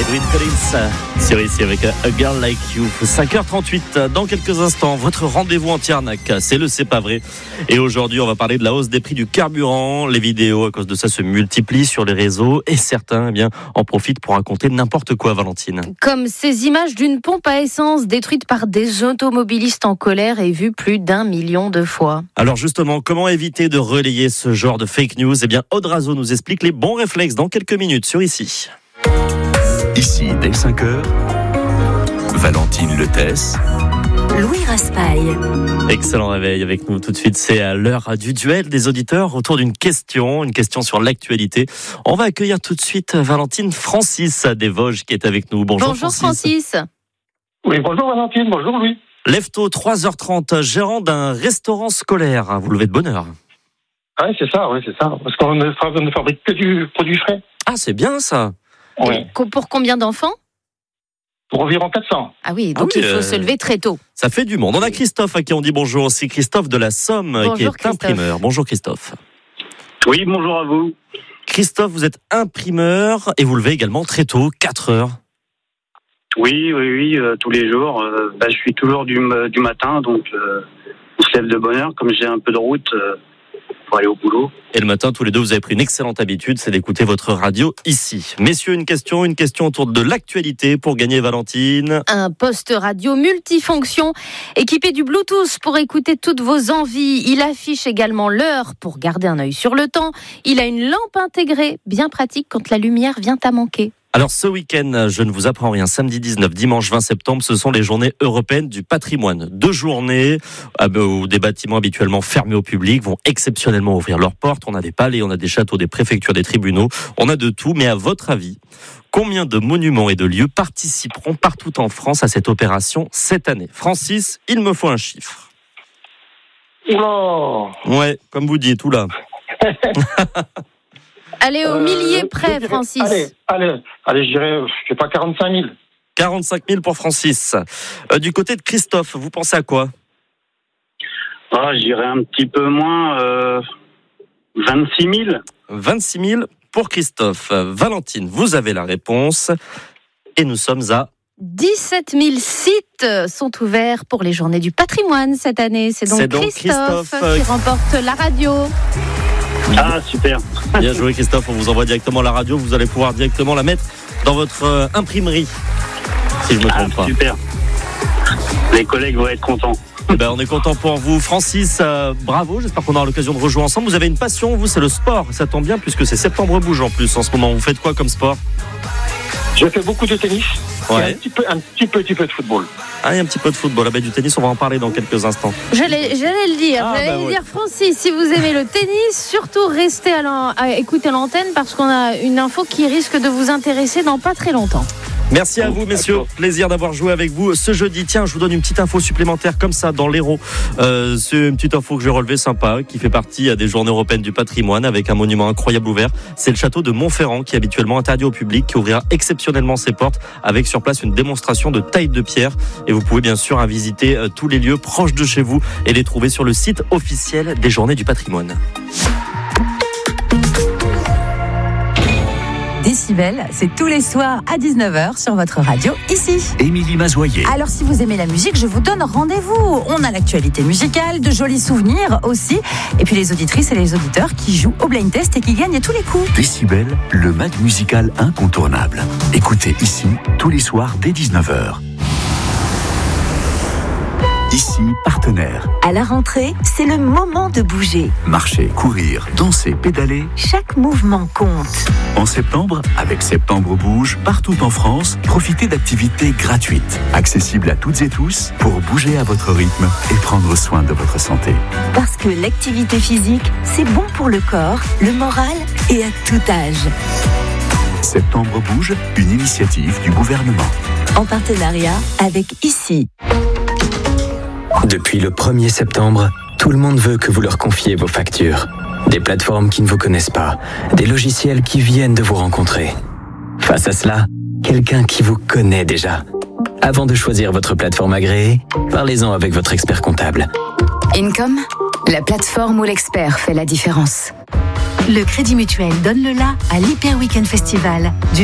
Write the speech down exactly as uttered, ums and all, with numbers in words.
Edwin Collins sur ici avec A Girl Like You. cinq heures trente-huit, dans quelques instants, votre rendez-vous anti-arnaque, c'est le C'est pas vrai. Et aujourd'hui, on va parler de la hausse des prix du carburant. Les vidéos, à cause de ça, se multiplient sur les réseaux et certains eh bien, en profitent pour raconter n'importe quoi, Valentine. Comme ces images d'une pompe à essence détruite par des automobilistes en colère et vue plus d'un million de fois. Alors justement, comment éviter de relayer ce genre de fake news ? Eh bien, Aude Razo nous explique les bons réflexes dans quelques minutes sur ici. Ici, dès cinq heures, Valentine Letesse, Louis Raspail. Excellent réveil avec nous tout de suite. C'est à l'heure du duel des auditeurs autour d'une question, une question sur l'actualité. On va accueillir tout de suite Valentine Francis des Vosges qui est avec nous. Bonjour, bonjour Francis. Francis. Oui, bonjour Valentine, bonjour Louis. Lève-tôt, trois heures trente, gérant d'un restaurant scolaire. Vous levez de bonne heure. Ah oui, c'est ça, oui, c'est ça. Parce qu'on ne, on ne fabrique que du produit frais. Ah, c'est bien ça. Ouais. Pour combien d'enfants ? Pour environ quatre cents. Ah oui, donc ah oui, il faut euh, se lever très tôt. Ça fait du monde. On a Christophe à qui on dit bonjour. C'est Christophe de la Somme bonjour, qui est Christophe. Imprimeur. Bonjour Christophe. Oui, bonjour à vous. Christophe, vous êtes imprimeur et vous levez également très tôt, quatre heures. Oui, oui, oui, euh, tous les jours. Euh, bah, je suis toujours du, du matin, donc euh, on se lève de bonne heure. Comme j'ai un peu de route euh, pour aller au boulot. Et le matin, tous les deux, vous avez pris une excellente habitude, c'est d'écouter votre radio ici. Messieurs, une question, une question autour de l'actualité pour gagner Valentine. Un poste radio multifonction équipé du Bluetooth pour écouter toutes vos envies. Il affiche également l'heure pour garder un œil sur le temps. Il a une lampe intégrée, bien pratique quand la lumière vient à manquer. Alors ce week-end, je ne vous apprends rien, samedi dix-neuf, dimanche vingt septembre, ce sont les journées européennes du patrimoine. Deux journées où des bâtiments habituellement fermés au public vont exceptionnellement ouvrir leurs portes. On a des palais, on a des châteaux, des préfectures, des tribunaux, on a de tout. Mais à votre avis, combien de monuments et de lieux participeront partout en France à cette opération cette année ? Francis, il me faut un chiffre. Oula ! Ouais, comme vous dites, oula. Allez, au millier euh, près, dirais, Francis. Allez, allez, allez, je dirais, je sais pas, quarante-cinq mille. quarante-cinq mille pour Francis. Euh, du côté de Christophe, vous pensez à quoi ? Ah, je dirais un petit peu moins, euh, vingt-six mille. vingt-six mille pour Christophe. Valentine, vous avez la réponse. Et nous sommes à... dix-sept mille sites sont ouverts pour les journées du patrimoine cette année. C'est donc, C'est donc Christophe, Christophe qui remporte la radio. Oui. Ah, super. Bien joué Christophe, on vous envoie directement la radio, vous allez pouvoir directement la mettre dans votre euh, imprimerie, si je ne me trompe ah, pas. Super. Les collègues vont être contents. Eh ben, on est content pour vous. Francis, euh, bravo, j'espère qu'on aura l'occasion de rejouer ensemble. Vous avez une passion, vous, c'est le sport, ça tombe bien puisque c'est Septembre Bouge en plus en ce moment. Vous faites quoi comme sport ? Je fais beaucoup de tennis ouais. et un petit peu, un petit petit peu de football. Ah, il y a un petit peu de football. Ah ben, du tennis, on va en parler dans quelques instants. J'allais, j'allais le dire. Ah, j'allais bah, le dire, ouais. Francis, si vous aimez le tennis, surtout restez à, à écouter l'antenne parce qu'on a une info qui risque de vous intéresser dans pas très longtemps. Merci à vous, messieurs. Plaisir d'avoir joué avec vous ce jeudi. Tiens, je vous donne une petite info supplémentaire comme ça dans l'Hérault. Euh, c'est une petite info que j'ai relevée sympa, qui fait partie des Journées européennes du patrimoine avec un monument incroyable ouvert. C'est le château de Montferrand qui est habituellement interdit au public, qui ouvrira exceptionnellement ses portes avec sur place une démonstration de taille de pierre. Et vous pouvez bien sûr visiter tous les lieux proches de chez vous et les trouver sur le site officiel des Journées du patrimoine. Décibel, c'est tous les soirs à dix-neuf heures sur votre radio, ici. Émilie Mazoyer. Alors, si vous aimez la musique, je vous donne rendez-vous. On a l'actualité musicale, de jolis souvenirs aussi. Et puis les auditrices et les auditeurs qui jouent au blind test et qui gagnent tous les coups. Décibel, le mag musical incontournable. Écoutez ici, tous les soirs dès dix-neuf heures. Ici, partenaire. À la rentrée, c'est le moment de bouger. Marcher, courir, danser, pédaler. Chaque mouvement compte. En septembre, avec Septembre Bouge, partout en France, profitez d'activités gratuites, accessibles à toutes et tous, pour bouger à votre rythme et prendre soin de votre santé. Parce que l'activité physique, c'est bon pour le corps, le moral et à tout âge. Septembre Bouge, une initiative du gouvernement. En partenariat avec Ici. Depuis le premier septembre, tout le monde veut que vous leur confiez vos factures. Des plateformes qui ne vous connaissent pas, des logiciels qui viennent de vous rencontrer. Face à cela, quelqu'un qui vous connaît déjà. Avant de choisir votre plateforme agréée, parlez-en avec votre expert comptable. Income, la plateforme où l'expert fait la différence. Le Crédit Mutuel donne le la à l'Hyper Weekend Festival du